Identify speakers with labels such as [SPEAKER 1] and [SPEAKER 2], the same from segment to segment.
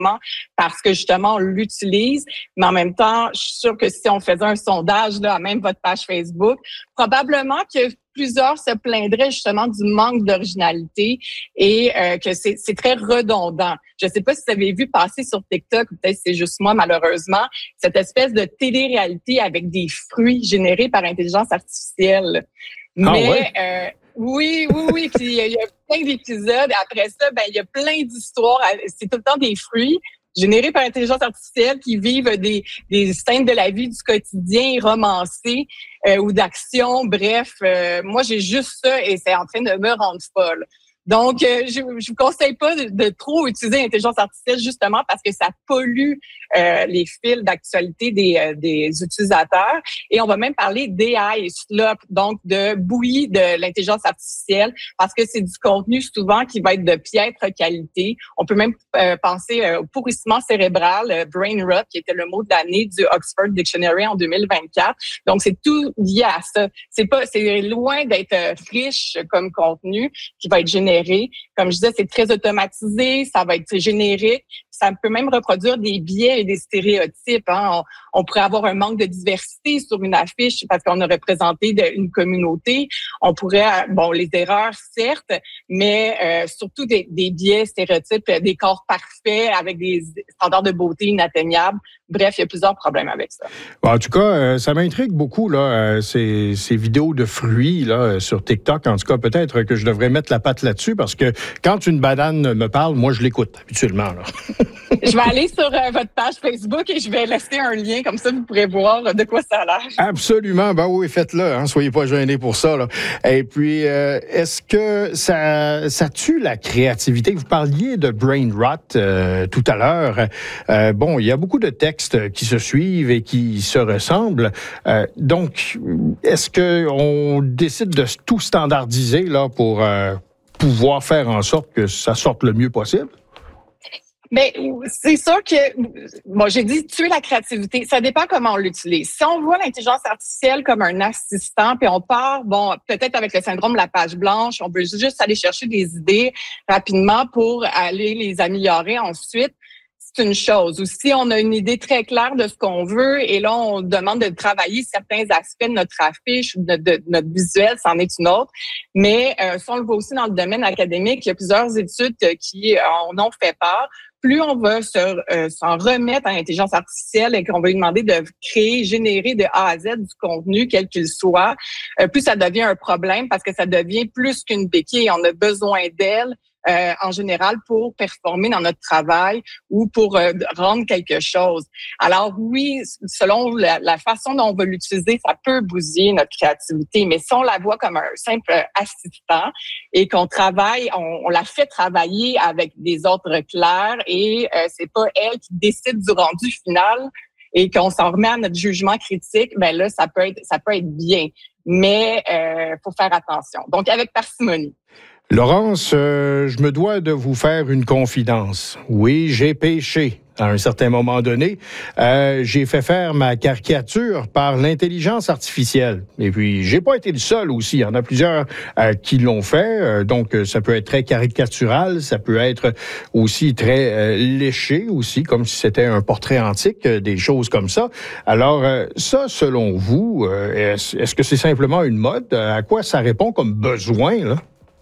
[SPEAKER 1] parce que justement, on l'utilise. Mais en même temps, je suis sûre que si on faisait un sondage là, à même votre page Facebook, probablement que plusieurs se plaindraient justement du manque d'originalité et que c'est très redondant. Je ne sais pas si vous avez vu passer sur TikTok, ou peut-être c'est juste moi malheureusement, cette espèce de télé-réalité avec des fruits générés par intelligence artificielle. Mais oui. Puis il y a plein d'épisodes. Après ça, il y a plein d'histoires. C'est tout le temps des fruits générés par intelligence artificielle qui vivent des scènes de la vie du quotidien romancées ou d'action. Bref, moi, j'ai juste ça et c'est en train de me rendre folle. Donc, je vous conseille pas de trop utiliser l'intelligence artificielle justement parce que ça pollue les fils d'actualité des utilisateurs. Et on va même parler d'AI slop, donc de bouillie de l'intelligence artificielle parce que c'est du contenu souvent qui va être de piètre qualité. On peut même penser au pourrissement cérébral, brain rot, qui était le mot de l'année du Oxford Dictionary en 2024. Donc, c'est tout lié à ça. C'est loin d'être riche comme contenu qui va être généré. Comme je disais, c'est très automatisé, ça va être générique, ça peut même reproduire des biais et des stéréotypes. Hein. On pourrait avoir un manque de diversité sur une affiche parce qu'on a représenté une communauté. On pourrait, les erreurs, certes, mais surtout des biais, stéréotypes, des corps parfaits avec des standards de beauté inatteignables. Bref, il y a plusieurs problèmes avec ça.
[SPEAKER 2] En tout cas, ça m'intrigue beaucoup, là, ces vidéos de fruits là, sur TikTok. En tout cas, peut-être que je devrais mettre la patte là-dessus parce que quand une banane me parle, moi, je l'écoute habituellement. Là.
[SPEAKER 1] Je vais aller sur votre page Facebook et je vais laisser un lien, comme ça vous pourrez voir de quoi ça a l'air.
[SPEAKER 2] Absolument, oui, faites-le, hein, soyez pas gênés pour ça. Là. Et puis, est-ce que ça tue la créativité? Vous parliez de brain rot tout à l'heure. Il y a beaucoup de textes qui se suivent et qui se ressemblent. Donc, est-ce qu'on décide de tout standardiser là pour pouvoir faire en sorte que ça sorte le mieux possible?
[SPEAKER 1] Mais c'est sûr que, j'ai dit tuer la créativité. Ça dépend comment on l'utilise. Si on voit l'intelligence artificielle comme un assistant, puis on part, peut-être avec le syndrome de la page blanche, on veut juste aller chercher des idées rapidement pour aller les améliorer ensuite. C'est une chose. Ou si on a une idée très claire de ce qu'on veut et là, on demande de travailler certains aspects de notre affiche ou de notre visuel, c'en est une autre. Mais si on le voit aussi dans le domaine académique, il y a plusieurs études qui en ont fait part. Plus on va s'en remettre à l'intelligence artificielle et qu'on va lui demander de créer, générer de A à Z du contenu, quel qu'il soit, plus ça devient un problème parce que ça devient plus qu'une béquille. On a besoin d'elle en général pour performer dans notre travail ou pour rendre quelque chose. Alors oui, selon la façon dont on va l'utiliser, ça peut bousiller notre créativité, mais si on la voit comme un simple assistant et qu'on travaille, on la fait travailler avec des ordres clairs et c'est pas elle qui décide du rendu final et qu'on s'en remet à notre jugement critique, là ça peut être bien, mais faut faire attention. Donc avec parcimonie.
[SPEAKER 2] Laurence, je me dois de vous faire une confidence. Oui, j'ai péché. À un certain moment donné, j'ai fait faire ma caricature par l'intelligence artificielle. Et puis, j'ai pas été le seul aussi. Il y en a plusieurs qui l'ont fait. Donc, ça peut être très caricatural. Ça peut être aussi très léché aussi, comme si c'était un portrait antique, des choses comme ça. Alors, ça, selon vous, est-ce que c'est simplement une mode? À quoi ça répond comme besoin, là?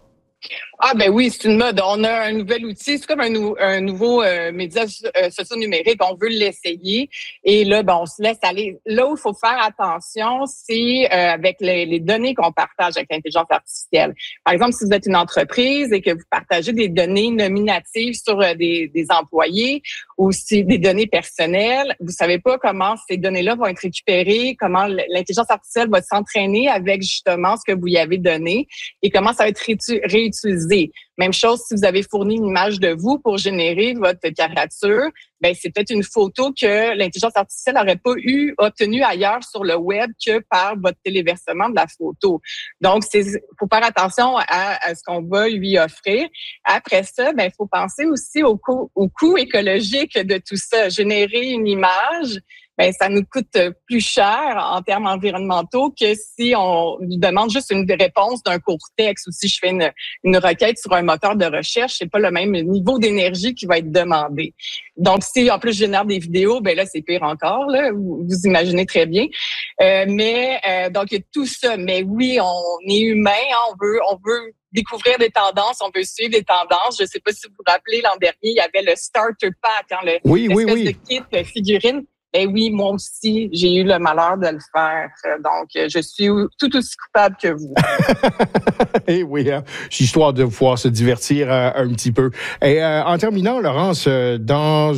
[SPEAKER 1] Ah ben oui, c'est une mode. On a un nouvel outil, c'est comme un nouveau média socio-numérique. On veut l'essayer et là, on se laisse aller. Là où il faut faire attention, c'est avec les données qu'on partage avec l'intelligence artificielle. Par exemple, si vous êtes une entreprise et que vous partagez des données nominatives sur des employés ou si des données personnelles, vous savez pas comment ces données-là vont être récupérées, comment l'intelligence artificielle va s'entraîner avec justement ce que vous y avez donné et comment ça va être réutilisé. Même chose si vous avez fourni une image de vous pour générer votre caricature, c'est peut-être une photo que l'intelligence artificielle n'aurait pas obtenue ailleurs sur le web que par votre téléversement de la photo. Donc, faut faire attention à ce qu'on va lui offrir. Après ça, il faut penser aussi au coût écologique de tout ça. Générer une image, ben ça nous coûte plus cher en termes environnementaux que si on lui demande juste une réponse d'un court texte ou si je fais une requête sur un moteur de recherche, c'est pas le même niveau d'énergie qui va être demandé. Donc, si en plus je génère des vidéos, ben là, c'est pire encore, là, vous imaginez très bien. Donc, il y a tout ça. Mais oui, on est humain, hein, on veut découvrir des tendances, on veut suivre des tendances. Je ne sais pas si vous vous rappelez, l'an dernier, il y avait le Starter Pack, hein, l'espèce de kit figurine. Ben oui, moi aussi, j'ai eu le malheur de le faire. Donc, je suis tout aussi coupable que vous.
[SPEAKER 2] Eh oui, hein? Histoire de pouvoir se divertir un petit peu. Et en terminant, Laurence, dans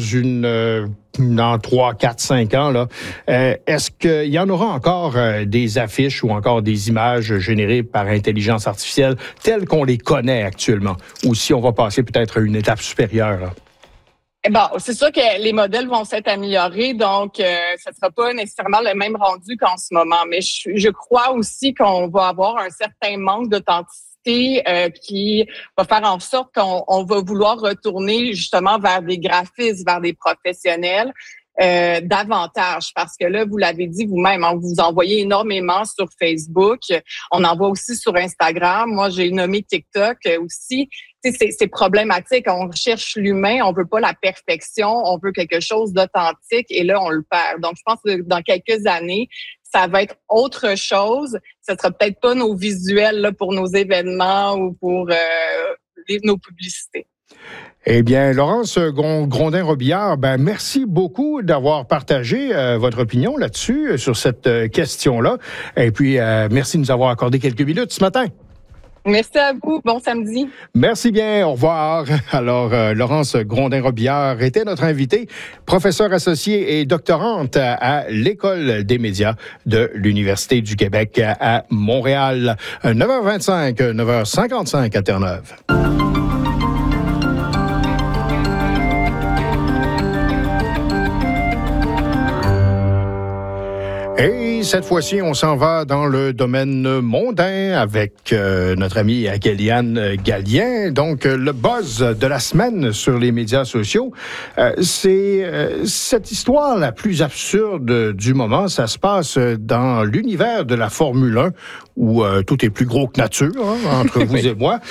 [SPEAKER 2] 3, 4, 5 ans, là, est-ce qu'il y en aura encore des affiches ou encore des images générées par intelligence artificielle telles qu'on les connaît actuellement? Ou si on va passer peut-être à une étape supérieure? Là?
[SPEAKER 1] Bon, c'est sûr que les modèles vont s'être améliorés, donc ça ne sera pas nécessairement le même rendu qu'en ce moment. Mais je crois aussi qu'on va avoir un certain manque d'authenticité qui va faire en sorte qu'on va vouloir retourner justement vers des graphistes, vers des professionnels. Davantage, parce que là, vous l'avez dit vous-même, hein, vous envoyez énormément sur Facebook, on envoie aussi sur Instagram. Moi, j'ai nommé TikTok aussi. C'est problématique. On recherche l'humain, on veut pas la perfection, on veut quelque chose d'authentique et là, on le perd. Donc, je pense que dans quelques années, ça va être autre chose. Ce sera peut-être pas nos visuels là, pour nos événements ou pour nos publicités.
[SPEAKER 2] Eh bien, Laurence Grondin-Robillard, merci beaucoup d'avoir partagé votre opinion là-dessus, sur cette question-là. Et puis, merci de nous avoir accordé quelques minutes ce matin.
[SPEAKER 1] Merci à vous. Bon samedi.
[SPEAKER 2] Merci bien. Au revoir. Alors, Laurence Grondin-Robillard était notre invitée, professeure associée et doctorante à l'École des médias de l'Université du Québec à Montréal. 9h25, 9h55 à Terre-Neuve. Et cette fois-ci, on s'en va dans le domaine mondain avec notre amie Kéliane Gallien. Donc, le buzz de la semaine sur les médias sociaux, c'est cette histoire la plus absurde du moment. Ça se passe dans l'univers de la Formule 1 où tout est plus gros que nature, hein, entre vous et moi.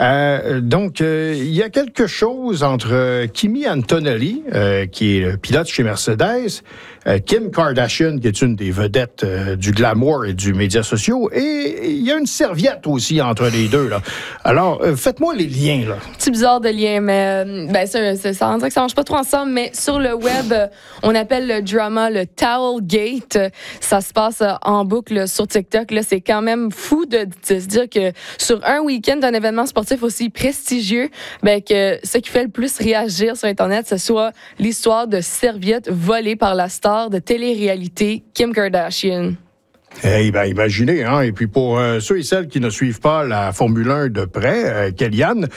[SPEAKER 2] Donc, il y a quelque chose entre Kimi Antonelli, qui est le pilote chez Mercedes, Kim Kardashian, qui est une des vedettes du glamour et du médias sociaux, et il y a une serviette aussi entre les deux. Là. Alors, faites-moi les liens. Là.
[SPEAKER 3] C'est bizarre de liens, mais ça on dirait que ça marche pas trop ensemble, mais sur le web, on appelle le drama le Towel Gate. Ça se passe en boucle sur TikTok. Là, c'est quand même fou de se dire que sur un week-end d'un événement sportif aussi prestigieux, que ce qui fait le plus réagir sur Internet, ce soit l'histoire de serviettes volées par la star de télé-réalité Kim Kardashian.
[SPEAKER 2] Imaginez, hein. Et puis pour ceux et celles qui ne suivent pas la Formule 1 de près, Kéliane,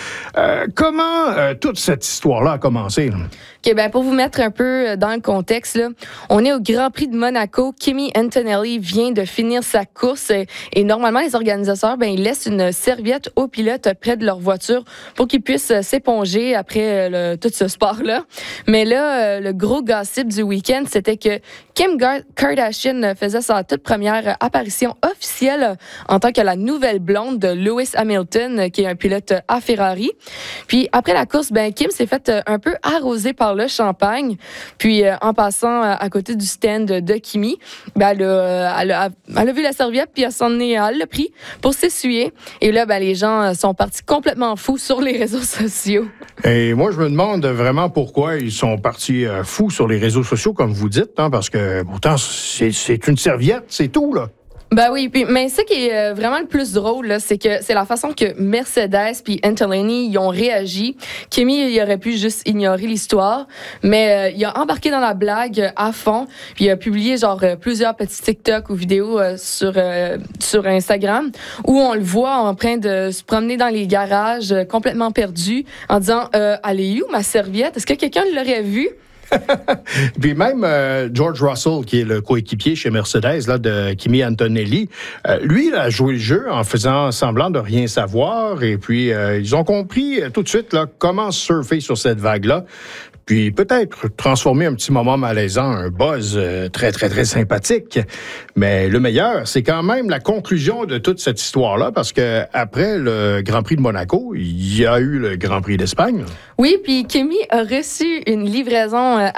[SPEAKER 2] comment toute cette histoire-là a commencé? Là?
[SPEAKER 3] OK, pour vous mettre un peu dans le contexte, là, on est au Grand Prix de Monaco. Kimi Antonelli vient de finir sa course et normalement, les organisateurs, ils laissent une serviette aux pilotes près de leur voiture pour qu'ils puissent s'éponger après tout ce sport-là. Mais là, le gros gossip du week-end, c'était que Kim Kardashian faisait sa toute première apparition officielle en tant que la nouvelle blonde de Lewis Hamilton, qui est un pilote à Ferrari. Puis après la course, Kim s'est fait un peu arroser par le champagne. Puis en passant à côté du stand de Kimi, elle a vu la serviette puis elle l'a pris pour s'essuyer. Et là, les gens sont partis complètement fous sur les réseaux sociaux.
[SPEAKER 2] Et moi, je me demande vraiment pourquoi ils sont partis fous sur les réseaux sociaux, comme vous dites, hein, parce que pourtant, c'est une serviette, c'est tout, là.
[SPEAKER 3] Oui, mais ce qui est vraiment le plus drôle, là, c'est que c'est la façon que Mercedes puis Antonelli ils ont réagi. Kimi, il aurait pu juste ignorer l'histoire, mais il a embarqué dans la blague à fond, puis il a publié plusieurs petits TikTok ou vidéos sur Instagram où on le voit en train de se promener dans les garages complètement perdu en disant elle est où ma serviette? Est-ce que quelqu'un l'aurait vu?
[SPEAKER 2] Puis même George Russell, qui est le coéquipier chez Mercedes là, de Kimi Antonelli, lui, il a joué le jeu en faisant semblant de rien savoir. Et puis, ils ont compris tout de suite là, comment surfer sur cette vague-là. puis peut-être transformer un petit moment malaisant en un buzz très, très, très sympathique. Mais le meilleur, c'est quand même la conclusion de toute cette histoire-là, parce que après le Grand Prix de Monaco, il y a eu le Grand Prix d'Espagne.
[SPEAKER 3] Oui, puis Kimi a reçu une livraison